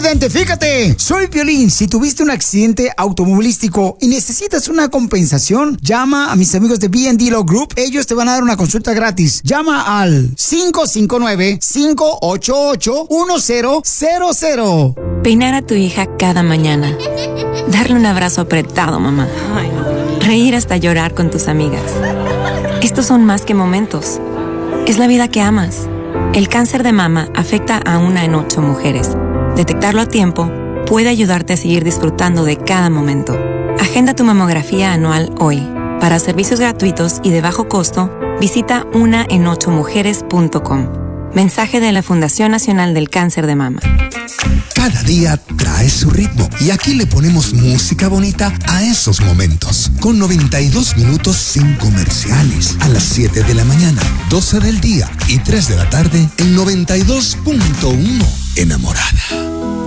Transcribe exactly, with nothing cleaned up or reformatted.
Identifícate, soy Piolín. Si tuviste un accidente automovilístico y necesitas una compensación, llama a mis amigos de B and D Law Group. Ellos te van a dar una consulta gratis. Llama al cinco cinco nueve, cinco ocho ocho, uno cero cero cero. Peinar a tu hija cada mañana. Darle un abrazo apretado, mamá. Reír hasta llorar con tus amigas. Estos son más que momentos. Es la vida que amas. El cáncer de mama afecta a una en ocho mujeres. Detectarlo a tiempo puede ayudarte a seguir disfrutando de cada momento. Agenda tu mamografía anual hoy. Para servicios gratuitos y de bajo costo, visita una en ocho mujeres punto com. Mensaje de la Fundación Nacional del Cáncer de Mama. Cada día trae su ritmo y aquí le ponemos música bonita a esos momentos. Con noventa y dos minutos sin comerciales. A las siete de la mañana, doce del día y tres de la tarde en noventa y dos punto uno. Enamorada.